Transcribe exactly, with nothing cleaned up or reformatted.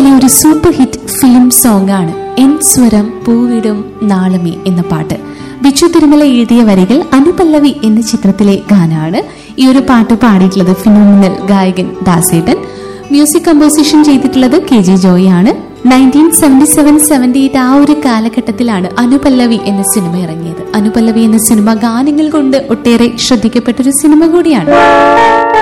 ചിത്രത്തിലെ ഒരു super hit film song ആണ് എൻ സ്വരം പൂവിടും നാളമേ എന്ന പാട്ട്. ബിച്ചു തിരുമല എഴുതിയ വരികൾ, അനുപല്ലവി എന്ന ചിത്രത്തിലെ ഗാനാണ്. ഈ ഒരു പാട്ട് പാടിയിട്ടുള്ളത് ഫിനോമിനൽ ഗായകൻ ദാസേട്ടൻ. മ്യൂസിക് കമ്പോസിഷൻ ചെയ്തിട്ടുള്ളത് കെ ജെ ജോയ് ആണ്. Nineteen seventy seven seventy eight ആ ഒരു കാലഘട്ടത്തിലാണ് അനുപല്ലവി എന്ന സിനിമ ഇറങ്ങിയത്. അനുപല്ലവി എന്ന സിനിമ ഗാനങ്ങൾ കൊണ്ട് ഒട്ടേറെ ശ്രദ്ധിക്കപ്പെട്ടൊരു സിനിമ കൂടിയാണ്.